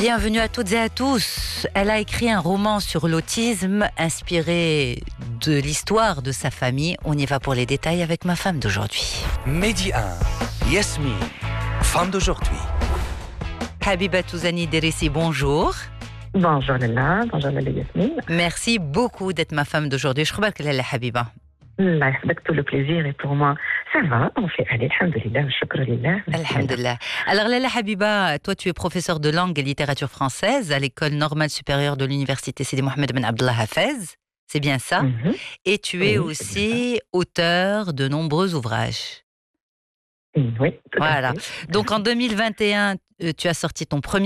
Bienvenue à toutes et à tous. Elle a écrit un roman sur l'autisme inspiré de l'histoire de sa famille. On y va pour les détails avec ma femme d'aujourd'hui. Mehdi 1, Yasmine, femme d'aujourd'hui. Habiba Touzani Derissi, bonjour. Bonjour Lala, bonjour Lala Yasmine. Merci beaucoup d'être ma femme d'aujourd'hui. Je crois que Lala Habiba. Avec tout le plaisir et pour moi, ça va, on fait aller, alhamdoulilah, shukra lillah. Alhamdulillah. Alors Lala Habiba, toi tu es professeure de langue et littérature française à l'école normale supérieure de l'université Sidi Mohamed Ben Abdallah Hafez, c'est bien ça? Et tu es aussi auteur de nombreux ouvrages. Oui, tout à Voilà. fait. Donc en 2021, tu as sorti ton premier